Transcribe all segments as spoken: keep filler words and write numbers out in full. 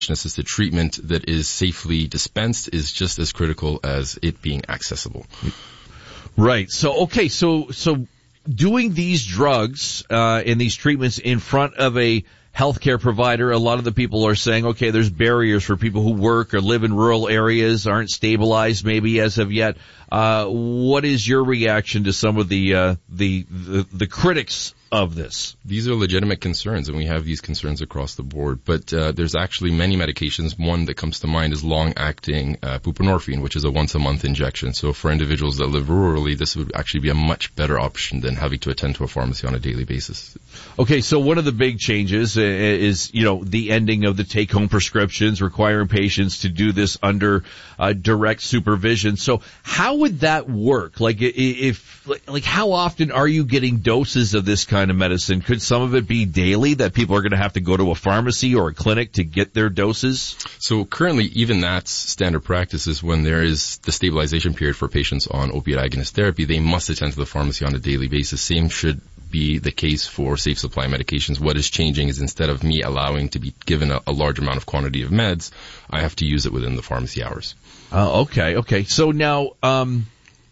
assisted treatment that is safely dispensed is just as critical as it being accessible. Right. So, okay. So, so doing these drugs, uh, and these treatments in front of a healthcare provider, a lot of the people are saying, okay, there's barriers for people who work or live in rural areas, aren't stabilized maybe as of yet. Uh, what is your reaction to some of the, uh, the, the, the critics of this? These are legitimate concerns, and we have these concerns across the board. But uh, there's actually many medications. One that comes to mind is long-acting uh, buprenorphine, which is a once-a-month injection. So for individuals that live rurally, this would actually be a much better option than having to attend to a pharmacy on a daily basis. Okay, so one of the big changes is, you know, the ending of the take-home prescriptions, requiring patients to do this under uh, direct supervision. So how would that work? Like, if, like, how often are you getting doses of this kind of medicine? Could some of it be daily, that people are going to have to go to a pharmacy or a clinic to get their doses? So currently, even that's standard practice. Is when there is the stabilization period for patients on opiate agonist therapy, they must attend to the pharmacy on a daily basis. Same should be the case for safe supply medications. What is changing is instead of me allowing to be given a, a large amount of quantity of meds, I have to use it within the pharmacy hours. Uh, okay, okay. So now, um,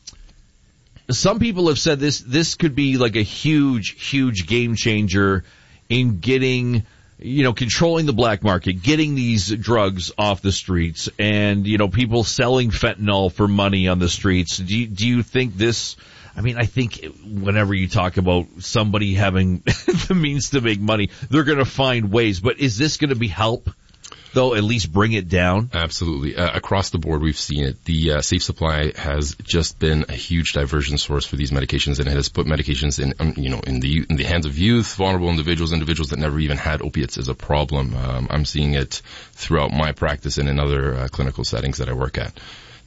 some people have said this, this could be like a huge, huge game changer in getting, you know, controlling the black market, getting these drugs off the streets, and, you know, people selling fentanyl for money on the streets. Do you, do you think this, I mean, I think whenever you talk about somebody having the means to make money, they're going to find ways. But is this going to be help, though, at least bring it down? Absolutely. Uh, across the board, we've seen it. The uh, safe supply has just been a huge diversion source for these medications, and it has put medications in, um, you know, in the in the hands of youth, vulnerable individuals, individuals that never even had opiates as a problem. Um, I'm seeing it throughout my practice and in other uh, clinical settings that I work at.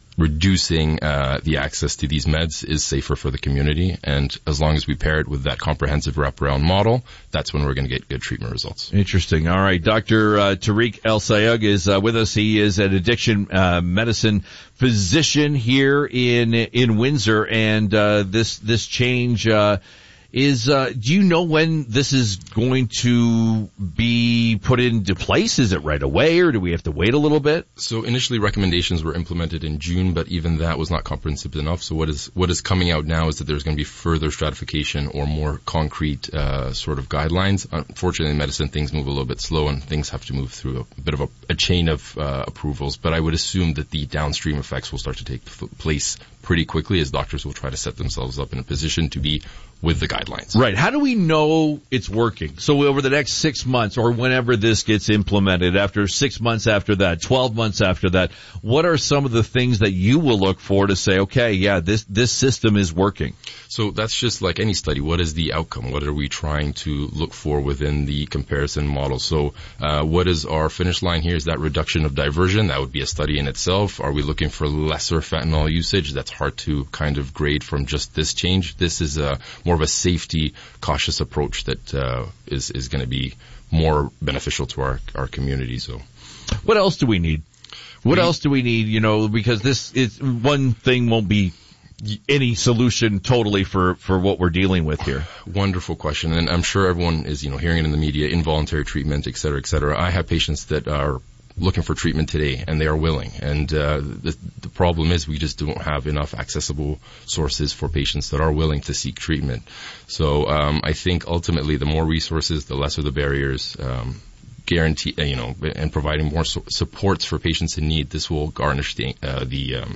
Reducing uh, the access to these meds is safer for the community, and as long as we pair it with that comprehensive wraparound model, that's when we're going to get good treatment results. Interesting. All right, Doctor Uh, Tariq El-Sayegh is uh, with us. He is an addiction uh, medicine physician here in in Windsor, and uh, this this change uh, is. Uh, do you know when this is going to be put into place? Is it right away, or do we have to wait a little bit? So initially, recommendations were implemented in June, but even that was not comprehensive enough. So what is what is coming out now is that there's going to be further stratification or more concrete uh, sort of guidelines. Unfortunately, in medicine, things move a little bit slow, and things have to move through a bit of a, a chain of uh, approvals. But I would assume that the downstream effects will start to take place pretty quickly, as doctors will try to set themselves up in a position to be with the guidelines. Right. How do we know it's working? So over the next six months or whenever this gets implemented, after six months after that, twelve months after that, what are some of the things that you will look for to say, okay, yeah, this, this system is working? So that's just like any study. What is the outcome? What are we trying to look for within the comparison model? So uh, what is our finish line here? Is that reduction of diversion? That would be a study in itself. Are we looking for lesser fentanyl usage? That's hard to kind of grade from just this change. This is a more of a safety, cautious approach that uh, is, is going to be more beneficial to our, our community. So what else do we need? What we, else do we need? You know, because this is one thing won't be any solution totally for, for what we're dealing with here. Wonderful question. And I'm sure everyone is, you know, hearing it in the media, involuntary treatment, et cetera, et cetera. I have patients that are looking for treatment today, and they are willing. And uh, the, the problem is we just don't have enough accessible sources for patients that are willing to seek treatment. So um, I think ultimately the more resources, the lesser the barriers, um, guarantee, uh, you know, and providing more so- supports for patients in need, this will garnish the, uh, the um,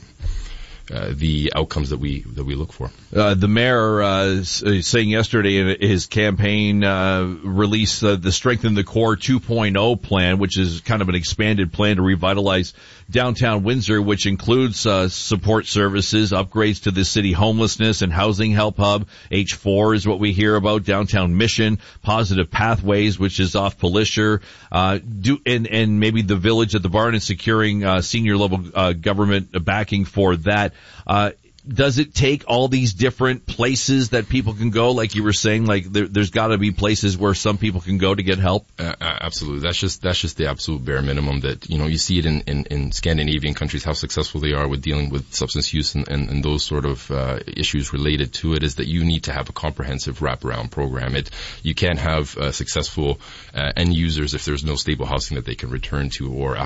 Uh, the outcomes that we that we look for. Uh, the mayor uh, saying yesterday in his campaign uh, release uh, the Strengthen the Core two point oh plan, which is kind of an expanded plan to revitalize downtown Windsor, which includes uh, support services, upgrades to the city homelessness and housing help hub. H four is what we hear about. Downtown Mission, Positive Pathways, which is off Polisher, uh, do and and maybe the Village at the Barn and securing uh, senior level uh, government backing for that. Uh, does it take all these different places that people can go? Like you were saying, like there, there's got to be places where some people can go to get help. Uh, absolutely. That's just, that's just the absolute bare minimum that, you know, you see it in, in, in Scandinavian countries, how successful they are with dealing with substance use and, and, and those sort of, uh, issues related to it, is that you need to have a comprehensive wraparound program. It, you can't have, uh, successful, uh, end users if there's no stable housing that they can return to, or